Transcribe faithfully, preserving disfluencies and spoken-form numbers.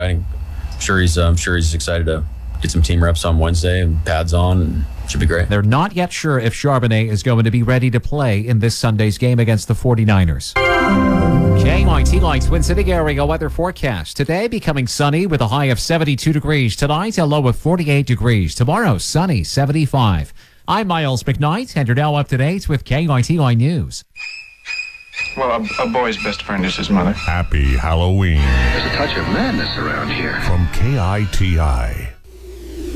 exciting. I'm sure he's, I'm sure he's excited to get some team reps on Wednesday and pads on, and should be great. They're not yet sure if Charbonnet is going to be ready to play in this Sunday's game against the forty-niners. K Y T Lights Twin City area weather forecast. Today becoming sunny with a high of seventy-two degrees. Tonight a low of forty-eight degrees. Tomorrow sunny, seventy-five. I'm Miles McKnight, and you're now up to date with K Y T Y News. Well, a, a boy's best friend is his mother. Happy Halloween. There's a touch of madness around here. From K I T I.